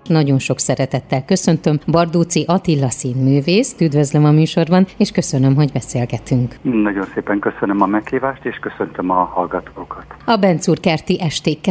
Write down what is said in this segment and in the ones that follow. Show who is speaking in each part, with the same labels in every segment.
Speaker 1: nagyon sok szeretettel köszöntöm Bardóczy Attila színművészt, üdvözlöm a műsorban, és köszönöm, hogy beszélgetünk.
Speaker 2: Nagyon szépen köszönöm a meghívást, és köszöntöm a hallgatókat.
Speaker 1: A Benczúr Kerti Esték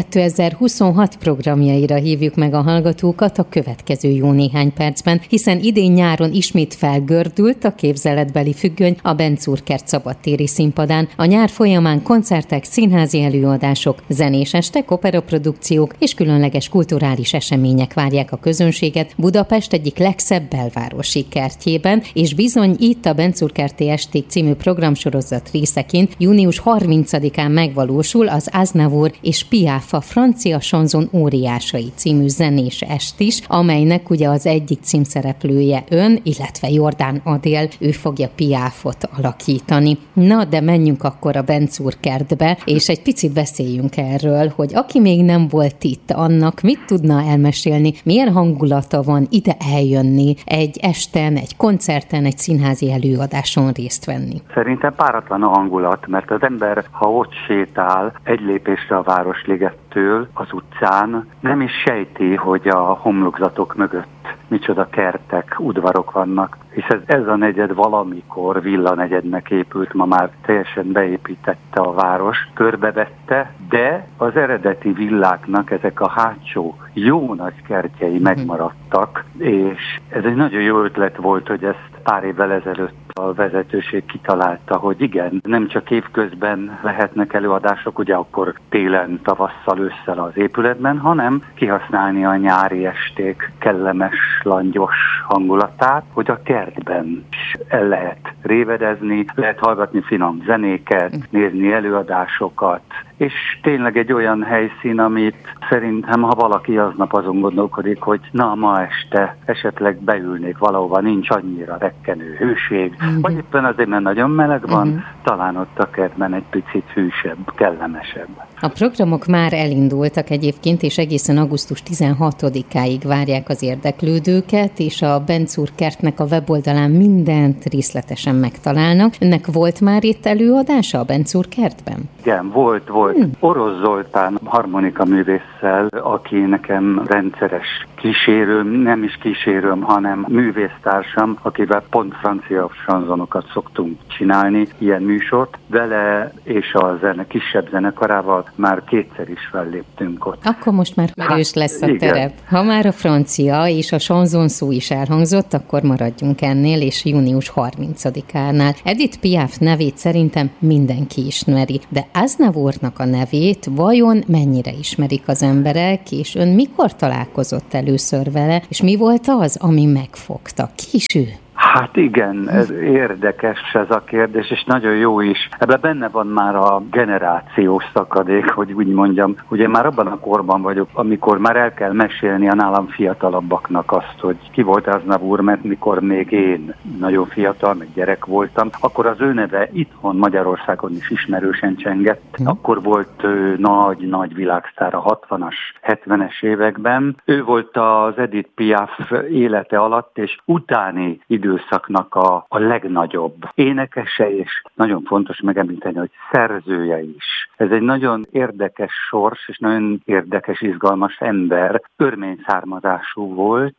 Speaker 1: 2026 programjaira hívjuk meg a hallgatókat a következő jó néhány percben, hiszen idén nyáron ismét felgördült a képzeletbeli függöny a Benczúr Kert szabadtéri színpadán. A nyár folyamán koncertek, színházi előadások, zenés estek, operaprodukciók és különleges kulturális események várják a közönséget Budapest egyik legszebb belvárosi kertjében, és bizony itt a Benczúr Kerti Esték című programsorozat részeként június 30-án megvalósul az Aznavour és Piaf a francia sanzon óriásai című zenés est is, amelynek ugye az egyik címszereplője ön, illetve Jordán Adél, ő fogja Piafot alakítani. Na, de menjünk akkor a Benczúr Kertbe, és egy picit beszéljünk erről, hogy aki még nem volt itt, annak mit tudna elmesélni, milyen hangulata van ide eljönni, egy esten, egy koncerten, egy színházi előadáson részt venni?
Speaker 2: Szerintem páratlan a hangulat, mert az ember, ha ott sétál egy lépésre a Városligettől az utcán, nem is sejti, hogy a homlokzatok mögött micsoda kertek, udvarok vannak, és ez a negyed valamikor villanegyednek épült, ma már teljesen beépítette a város, körbevette, de az eredeti villáknak ezek a hátsó jó nagy kertjei megmaradtak, és ez egy nagyon jó ötlet volt, hogy ezt pár évvel ezelőtt a vezetőség kitalálta, hogy igen, nem csak évközben lehetnek előadások, ugye akkor télen, tavasszal, ősszel az épületben, hanem kihasználni a nyári esték kellemes, langyos hangulatát, hogy a kertben is el lehet révedezni, lehet hallgatni finom zenéket, nézni előadásokat, és tényleg egy olyan helyszín, amit szerintem, ha valaki aznap azon gondolkodik, hogy na, ma este esetleg beülnék valahova, nincs annyira rekkenő hőség, vagy éppen azért, mert nagyon meleg van, talán ott a kertben egy picit hűsebb, kellemesebb.
Speaker 1: A programok már elindultak egyébként, és egészen augusztus 16-áig várják az érdeklődőket, és a Benczúr Kertnek a weboldalán mindent részletesen megtalálnak. Önnek volt már itt előadása a Benczúr Kertben?
Speaker 2: Igen, volt. Orosz Zoltán harmonika művésszel, aki nekem rendszeres kísérőm, nem is kísérőm, hanem művésztársam, akivel pont francia sanzonokat szoktunk csinálni, ilyen műsort. Vele és a kisebb zenekarával már kétszer is felléptünk ott.
Speaker 1: Akkor most már erős lesz a terep. Ha már a francia és a sanzon szó is elhangzott, akkor maradjunk ennél, és június 30-ánál. Edith Piaf nevét szerintem mindenki ismeri, de Aznavournak a nevét vajon mennyire ismerik az emberek, és ön mikor találkozott először vele, és mi volt az, ami megfogta? Ki is ő?
Speaker 2: Hát igen, ez érdekes ez a kérdés, és nagyon jó is. Ebben benne van már a generációs szakadék, hogy úgy mondjam. Ugye már abban a korban vagyok, amikor már el kell mesélni a nálam fiatalabbaknak azt, hogy ki volt Aznavour, mert mikor még én nagyon fiatal, meg gyerek voltam, akkor az ő neve itthon Magyarországon is ismerősen csengett. Akkor volt nagy világsztár a 60-as, 70-es években. Ő volt az Edith Piaf élete alatt és utáni időszaknak a legnagyobb énekese, és nagyon fontos megemlíteni, hogy szerzője is. Ez egy nagyon érdekes sors, és nagyon érdekes, izgalmas ember. Örmény származású volt,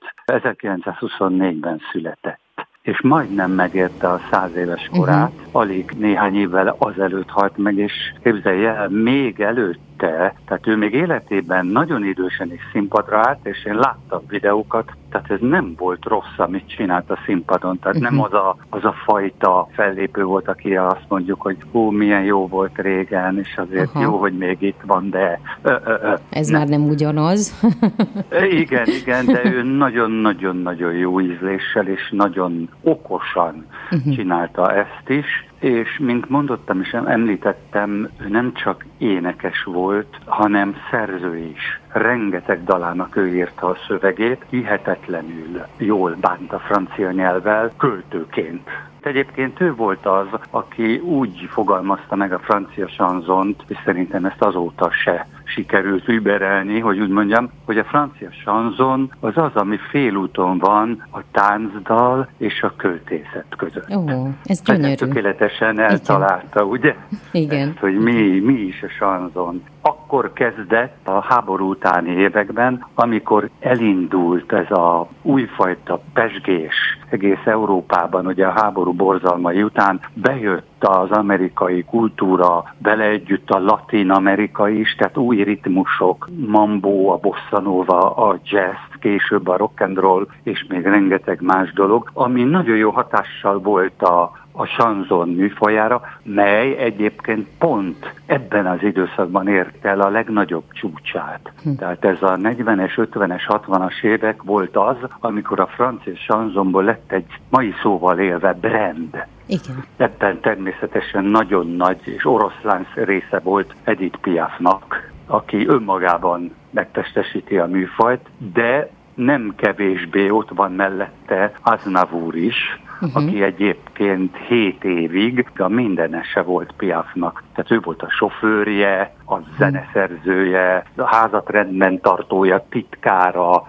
Speaker 2: 1924-ben született, és majdnem megérte a 100 éves korát, alig néhány évvel azelőtt halt meg, és képzelje el, még előtte, tehát ő még életében nagyon idősen is színpadra állt, és én láttam videókat, tehát ez nem volt rossz, amit csinált a színpadon, tehát nem az a fajta fellépő volt, aki azt mondjuk, hogy milyen jó volt régen, és azért jó, hogy még itt van, de...
Speaker 1: Ez nem. Már nem ugyanaz.
Speaker 2: Igen, de ő nagyon-nagyon-nagyon jó ízléssel, és nagyon okosan csinálta ezt is, és mint mondottam és említettem, ő nem csak énekes volt, hanem szerző is. Rengeteg dalának ő írta a szövegét, hihetetlenül jól bánt a francia nyelvvel, költőként. Egyébként ő volt az, aki úgy fogalmazta meg a francia sanzont, és szerintem ezt azóta se sikerült überelni, hogy úgy mondjam, hogy a francia sanzon az az, ami félúton van a táncdal és a költészet között.
Speaker 1: Ez gyönyörű.
Speaker 2: Tökéletesen eltalálta, ugye?
Speaker 1: Igen.
Speaker 2: Ezt, hogy mi is a sanzon. akkor kezdett a háború utáni években, amikor elindult ez a újfajta pezsgés egész Európában, ugye a háború borzalmai után bejött az amerikai kultúra, bele együtt a latin-amerikai is, tehát új ritmusok, mambo, a bossa nova, a jazz, később a rock and roll, és még rengeteg más dolog, ami nagyon jó hatással volt a chanson műfajára, mely egyébként pont ebben az időszakban ért el a legnagyobb csúcsát. Tehát ez a 40-es, 50-es, 60-as évek volt az, amikor a francia chansonból lett egy mai szóval élve brand.
Speaker 1: Igen.
Speaker 2: Ebben természetesen nagyon nagy és oroszlán része volt Edith Piafnak, aki önmagában megtestesíti a műfajt, de nem kevésbé ott van mellette Aznavour is, aki egyébként 7 évig a mindenese volt Piafnak. Tehát ő volt a sofőrje, a zeneszerzője, a házat rendben tartója, titkára,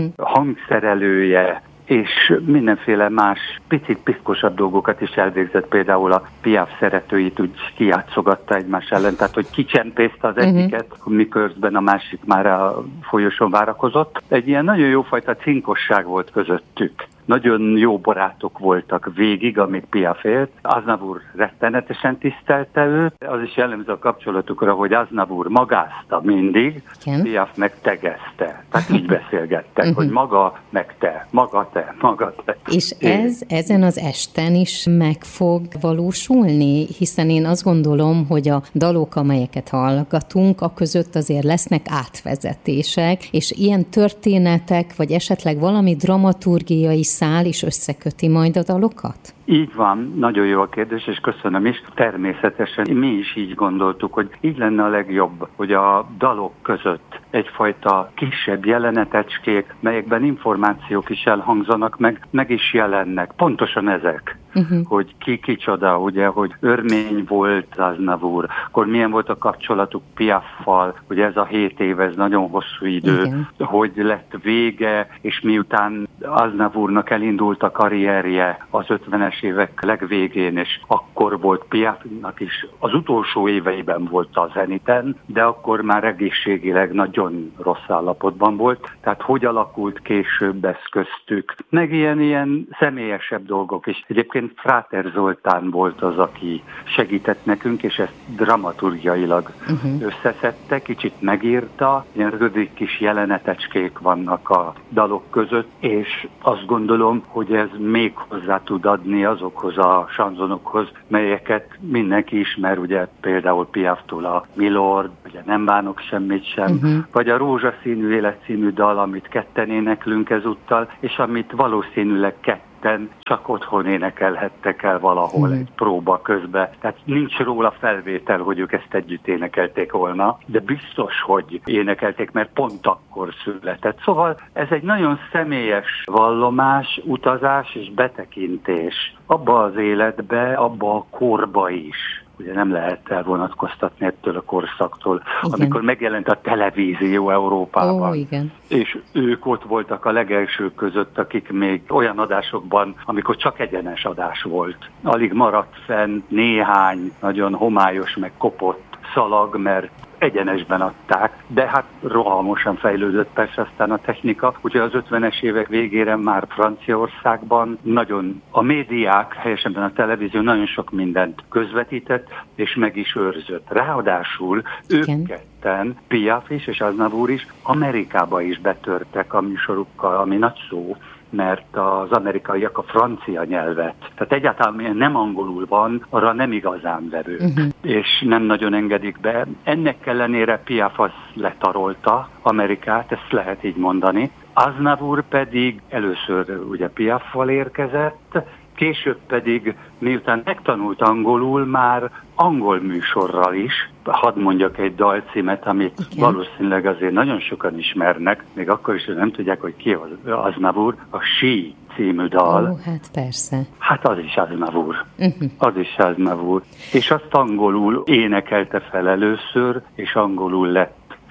Speaker 2: hangszerelője, és mindenféle más picit piszkosabb dolgokat is elvégzett, például a Piaf szeretőit úgy kijátszogatta egymás ellen, tehát hogy kicsempészte az egyiket, miközben a másik már a folyosón várakozott. Egy ilyen nagyon jófajta cinkosság volt közöttük. Nagyon jó barátok voltak végig, amíg Piaf élt. Aznavour rettenetesen tisztelte őt. Az is jellemző a kapcsolatukra, hogy Aznavour magázta mindig, Piaf meg tegezte. Tehát így beszélgettek, hogy maga meg te, maga te, maga te.
Speaker 1: És ez ezen az esten is meg fog valósulni, hiszen én azt gondolom, hogy a dalok, amelyeket hallgatunk, a között azért lesznek átvezetések, és ilyen történetek, vagy esetleg valami dramaturgiai szál is összeköti majd a dalokat?
Speaker 2: Így van, nagyon jó a kérdés, és köszönöm is. Természetesen mi is így gondoltuk, hogy így lenne a legjobb, hogy a dalok között egyfajta kisebb jelenetecskék, melyekben információk is elhangzanak, meg is jelennek. Pontosan ezek, hogy ki kicsoda, ugye, hogy örmény volt Aznavour, akkor milyen volt a kapcsolatuk Piaffal, hogy ez a 7 év, ez nagyon hosszú idő, hogy lett vége, és miután Aznavournak elindult a karrierje az 50-es évek legvégén, és akkor volt Piafnak is, az utolsó éveiben volt a zeniten, de akkor már egészségileg nagyon rossz állapotban volt, tehát hogy alakult később ez köztük, meg ilyen személyesebb dolgok is. Egyébként Fráter Zoltán volt az, aki segített nekünk, és ezt dramaturgiailag összeszedte, kicsit megírta, ilyen rövid kis jelenetecskék vannak a dalok között, és azt gondolom, hogy ez még hozzá tud adni azokhoz a chansonokhoz, melyeket mindenki ismer, ugye például Piaftól a Milord, ugye Nem bánok semmit sem, vagy a Rózsaszínű élet című dal, amit ketten éneklünk ezúttal, és amit valószínűleg ketten csak otthon énekelhettek el valahol egy próba közben. Tehát nincs róla felvétel, hogy ők ezt együtt énekelték volna, de biztos, hogy énekelték, mert pont akkor született. Szóval ez egy nagyon személyes vallomás, utazás és betekintés abba az életbe, abba a korba is. Ugye nem lehet elvonatkoztatni ettől a korszaktól, amikor megjelent a televízió Európában. És ők ott voltak a legelsők között, akik még olyan adásokban, amikor csak egyenes adás volt. Alig maradt fenn néhány nagyon homályos, meg kopott szalag, mert egyenesben adták, de hát rohamosan fejlődött persze aztán a technika, úgyhogy az 50-es évek végére már Franciaországban nagyon a médiák, helyesebben a televízió nagyon sok mindent közvetített, és meg is őrzött. Ráadásul ők ketten, Piaf is és Aznavour is Amerikába is betörtek a műsorukkal, ami nagy szó, mert az amerikaiak a francia nyelvet, tehát egyáltalán nem angolul van, arra nem igazán vevő, és nem nagyon engedik be. Ennek ellenére Piaf az letarolta Amerikát, ezt lehet így mondani. Aznavour pedig először ugye Piaffal érkezett, később pedig, miután megtanult angolul, már angol műsorral is. Hadd mondjak egy dalcímet, amit valószínűleg azért nagyon sokan ismernek, még akkor is, hogy nem tudják, hogy ki az Aznavour, a She című dal.
Speaker 1: Hát persze.
Speaker 2: Hát az is Aznavour. Az is Aznavour. És azt angolul énekelte fel először, és angolul lett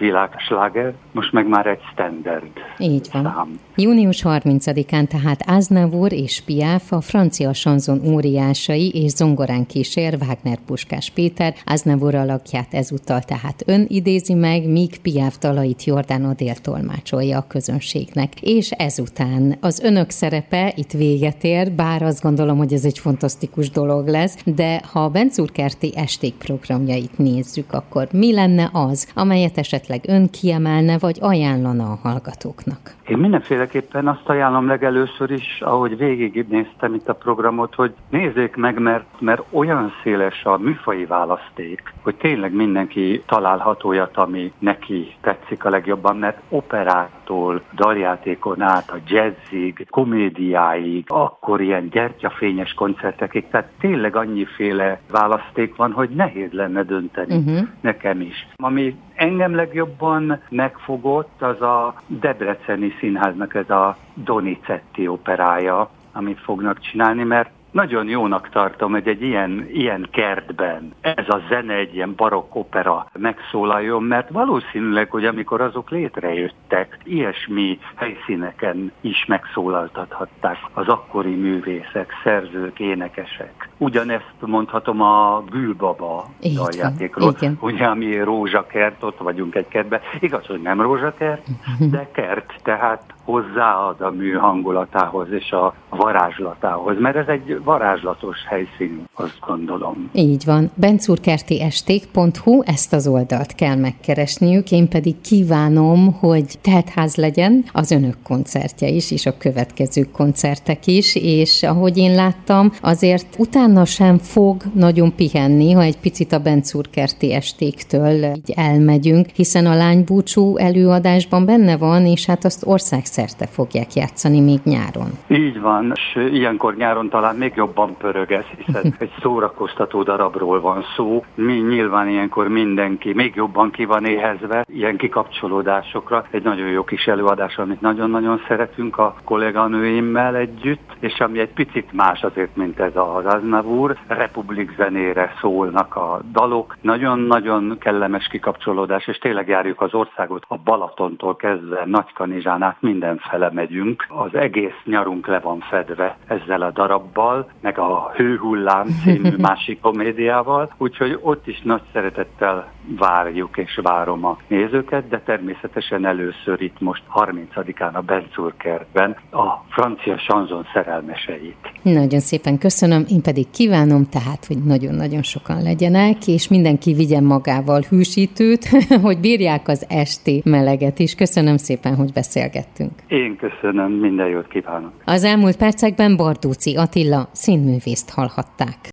Speaker 2: világsláger, most meg már egy standard
Speaker 1: Így van.
Speaker 2: szám.
Speaker 1: Június 30-án tehát Aznavour és Piaf, a francia sanzon óriásai és zongorán kísér Wagner Puskás Péter. Aznavour alakját ezúttal tehát ön idézi meg, míg Piaf dalait Jordán Odél tolmácsolja a közönségnek. És ezután az önök szerepe itt véget ér, bár azt gondolom, hogy ez egy fantasztikus dolog lesz, de ha a Benczúr-Kerti esték programjait nézzük, akkor mi lenne az, amelyet esetleg ön kiemelne, vagy ajánlana a hallgatóknak?
Speaker 2: Én mindenféleképpen azt ajánlom legelőször is, ahogy végignéztem itt a programot, hogy nézzék meg, mert olyan széles a műfaji választék, hogy tényleg mindenki találhat olyat, ami neki tetszik a legjobban, mert operától, daljátékon át, a jazzig, komédiáig, akkor ilyen gyertyafényes koncertekig, tehát tényleg annyiféle választék van, hogy nehéz lenne dönteni, nekem is. Ami engem legjobban megfogott, az a Debreceni Színháznak ez a Donizetti operája, amit fognak csinálni, mert nagyon jónak tartom, hogy egy ilyen kertben ez a zene, egy ilyen barokk opera megszólaljon, mert valószínűleg, hogy amikor azok létrejöttek, ilyesmi helyszíneken is megszólaltathatták az akkori művészek, szerzők, énekesek. Ugyanezt mondhatom a Gülbaba daljátékról, ugye, ami rózsakert, ott vagyunk egy kertben. Igaz, hogy nem rózsakert, de kert, tehát hozzáad a mű hangulatához és a varázslatához, mert ez egy varázslatos helyszín, azt gondolom.
Speaker 1: Így van. benczurkertiesték.hu, ezt az oldalt kell megkeresniük, én pedig kívánom, hogy teltház legyen az önök koncertje is, és a következő koncertek is, és ahogy én láttam, azért utána sem fog nagyon pihenni, ha egy picit a Benczúr-Kerti estéktől így elmegyünk, hiszen a lánybúcsú előadásban benne van, és hát azt országszerte fogják játszani még nyáron.
Speaker 2: Így van, és ilyenkor nyáron talán még jobban pörög ez, hiszen egy szórakoztató darabról van szó. Nyilván ilyenkor mindenki még jobban ki van éhezve, ilyen kikapcsolódásokra. Egy nagyon jó kis előadás, amit nagyon-nagyon szeretünk a kolléganőimmel együtt, és ami egy picit más azért, mint ez az Aznavour. Republik zenére szólnak a dalok. Nagyon-nagyon kellemes kikapcsolódás, és tényleg járjuk az országot a Balatontól kezdve Nagykanizsán át mindenfele megyünk. Az egész nyarunk le van fedve ezzel a darabbal, meg a Hőhullám című másik komédiával, úgyhogy ott is nagy szeretettel várjuk és várom a nézőket, de természetesen először itt most 30-án a Benczúr-kertben a francia sanzon szerelmeseit.
Speaker 1: Nagyon szépen köszönöm, én pedig kívánom tehát, hogy nagyon-nagyon sokan legyenek, és mindenki vigyen magával hűsítőt, hogy bírják az esti meleget is. Köszönöm szépen, hogy beszélgettünk.
Speaker 2: Én köszönöm, minden jót kívánok.
Speaker 1: Az elmúlt percekben Bardóczy Attila színművészt hallhatták.